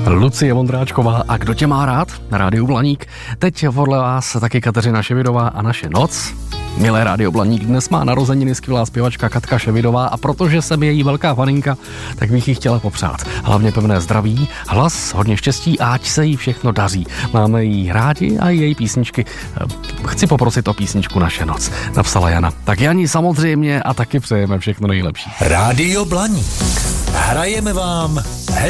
Lucie Vondráčková a Kdo tě má rád? Na Rádiu Blaník. Teď podle vás taky Kateřina Ševidová a Naše noc. Milé Rádio Blaník, dnes má narozeniny skvělá zpěvačka Katka Ševidová a protože jsem její velká faninka, tak bych jí chtěla popřát. Hlavně pevné zdraví, hlas, hodně štěstí a ať se jí všechno daří. Máme jí rádi a její písničky. Chci poprosit o písničku Naše noc, napsala Jana. Tak Jani samozřejmě a taky přejeme všechno nejlepší. Rádio Blaník. Hrajeme vám